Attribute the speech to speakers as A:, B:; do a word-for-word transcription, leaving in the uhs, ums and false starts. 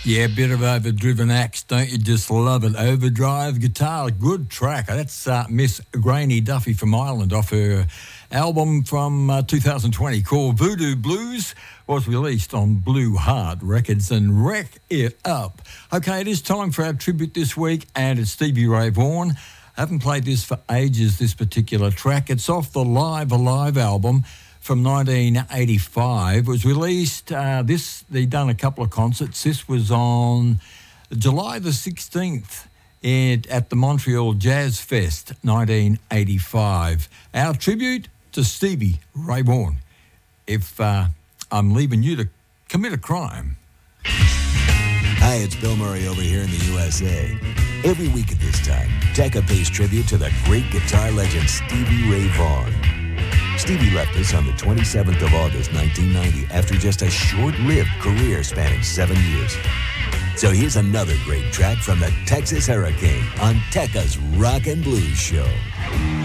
A: Yeah, a bit of overdriven axe, don't you just love it? Overdrive guitar, good track. That's uh, Miss Grainy Duffy from Ireland off her album from uh, two thousand twenty called Voodoo Blues, was released on Blue Heart Records and Wreck It Up. Okay, it is time for our tribute this week, and it's Stevie Ray Vaughan. I haven't played this for ages, this particular track. It's off the Live Alive album from nineteen eighty-five. It was released, uh, this, they'd done a couple of concerts. This was on July the sixteenth at, at the Montreal Jazz Fest, nineteen eighty-five. Our tribute to Stevie Ray Vaughan. If uh, I'm leaving you to commit a crime.
B: Hi, it's Bill Murray over here in the U S A. Every week at this time, Tekka pays tribute to the great guitar legend Stevie Ray Vaughan. Stevie left us on the twenty-seventh of August, nineteen ninety, after just a short-lived career spanning seven years. So here's another great track from the Texas Hurricane on Tekka's Rock and Blues Show.